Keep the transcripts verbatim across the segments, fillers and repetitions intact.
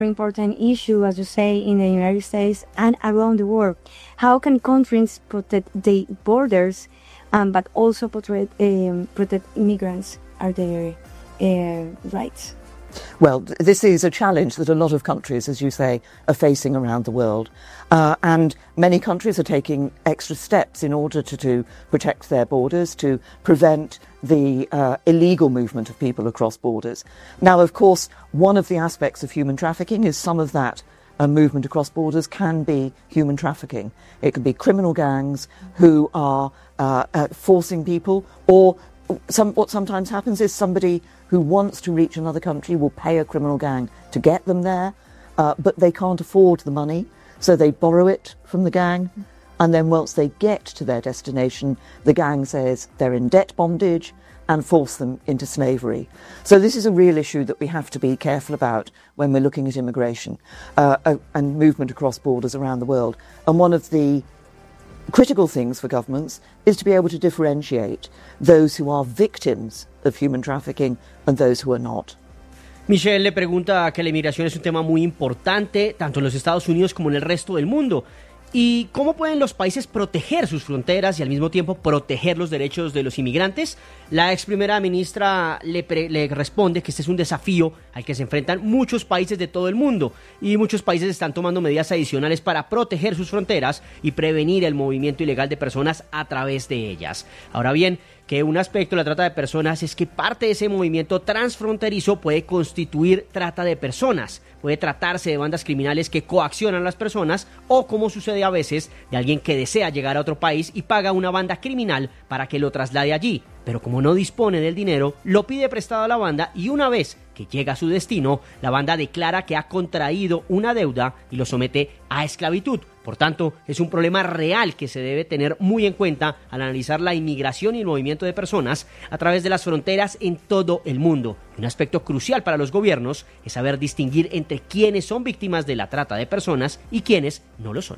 Important issue, as you say, in the United States and around the world. How can countries protect their borders, um, but also protect, um, protect immigrants? Are their uh, rights? Well, this is a challenge that a lot of countries, as you say, are facing around the world. Uh, and many countries are taking extra steps in order to, to protect their borders, to prevent the uh, illegal movement of people across borders. Now, of course, one of the aspects of human trafficking is some of that uh, movement across borders can be human trafficking. It can be criminal gangs who are uh, uh, forcing people, or some, what sometimes happens is somebody who wants to reach another country will pay a criminal gang to get them there, uh, but they can't afford the money, so they borrow it from the gang, and then once they get to their destination, the gang says they're in debt bondage and force them into slavery. So this is a real issue that we have to be careful about when we're looking at immigration uh, and movement across borders around the world. And one of the critical things for governments is to be able to differentiate those who are victims of human trafficking and those who are not. Michelle le pregunta que la inmigración es un tema muy importante, tanto en los Estados Unidos como en el resto del mundo. ¿Y cómo pueden los países proteger sus fronteras y al mismo tiempo proteger los derechos de los inmigrantes? La ex primera ministra le, pre- le responde que este es un desafío al que se enfrentan muchos países de todo el mundo y muchos países están tomando medidas adicionales para proteger sus fronteras y prevenir el movimiento ilegal de personas a través de ellas. Ahora bien, que un aspecto de la trata de personas es que parte de ese movimiento transfronterizo puede constituir trata de personas. Puede tratarse de bandas criminales que coaccionan a las personas o, como sucede a veces, de alguien que desea llegar a otro país y paga a una banda criminal para que lo traslade allí. Pero como no dispone del dinero, lo pide prestado a la banda y una vez que llega a su destino, la banda declara que ha contraído una deuda y lo somete a esclavitud. Por tanto, es un problema real que se debe tener muy en cuenta al analizar la inmigración y el movimiento de personas a través de las fronteras en todo el mundo. Un aspecto crucial para los gobiernos es saber distinguir entre quienes son víctimas de la trata de personas y quienes no lo son.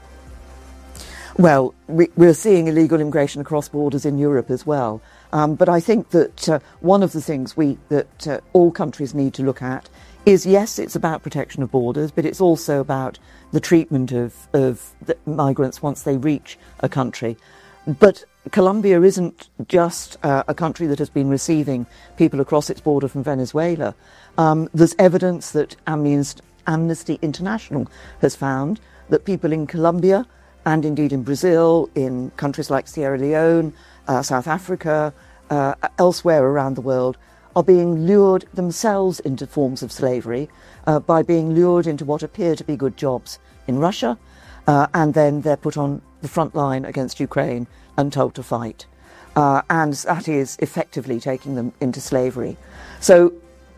Well, we, we're seeing illegal immigration across borders in Europe as well. Um, but I think that uh, one of the things we that uh, all countries need to look at is, yes, it's about protection of borders, but it's also about the treatment of, of the migrants once they reach a country. But Colombia isn't just uh, a country that has been receiving people across its border from Venezuela. Um, there's evidence that Amnesty International has found that people in Colombia and indeed in Brazil, in countries like Sierra Leone, uh, South Africa, uh, elsewhere around the world, are being lured themselves into forms of slavery uh, by being lured into what appear to be good jobs in Russia, uh, and then they're put on the front line against Ukraine and told to fight. Uh, and that is effectively taking them into slavery. So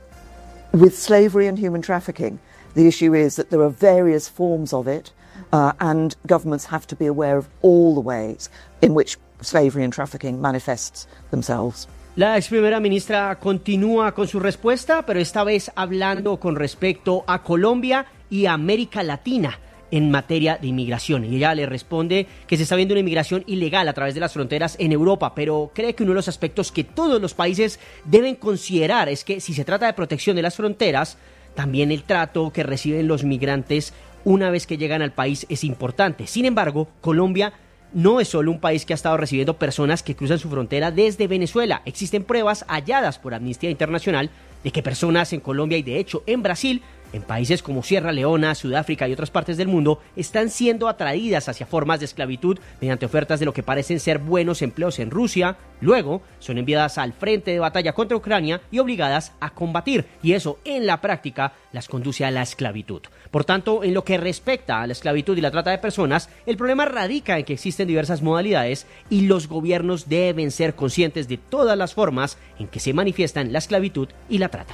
with slavery and human trafficking, the issue is that there are various forms of it, Uh, and governments have to be aware of all the ways in which slavery and trafficking manifests themselves. La ex primera ministra continúa con su respuesta, pero esta vez hablando con respecto a Colombia y América Latina en materia de inmigración. Y ella le responde que se está viendo una inmigración ilegal a través de las fronteras en Europa, pero cree que uno de los aspectos que todos los países deben considerar es que si se trata de protección de las fronteras, también el trato que reciben los migrantes una vez que llegan al país es importante. Sin embargo, Colombia no es solo un país que ha estado recibiendo personas que cruzan su frontera desde Venezuela. Existen pruebas halladas por Amnistía Internacional de que personas en Colombia y de hecho en Brasil, en países como Sierra Leona, Sudáfrica y otras partes del mundo, están siendo atraídas hacia formas de esclavitud mediante ofertas de lo que parecen ser buenos empleos en Rusia. Luego son enviadas al frente de batalla contra Ucrania y obligadas a combatir, y eso en la práctica las conduce a la esclavitud. Por tanto, en lo que respecta a la esclavitud y la trata de personas, el problema radica en que existen diversas modalidades y los gobiernos deben ser conscientes de todas las formas en que se manifiestan la esclavitud y la trata.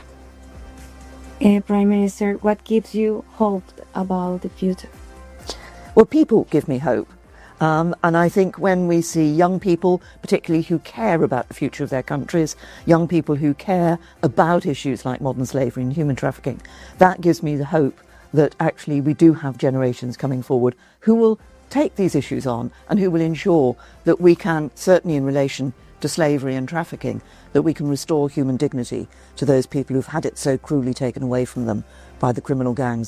Uh, Prime Minister, what gives you hope about the future? Well, people give me hope. Um, and I think when we see young people, particularly who care about the future of their countries, young people who care about issues like modern slavery and human trafficking, that gives me the hope that actually we do have generations coming forward who will take these issues on and who will ensure that we can, certainly in relation to slavery and trafficking, that we can restore human dignity to those people who've had it so cruelly taken away from them by the criminal gangs.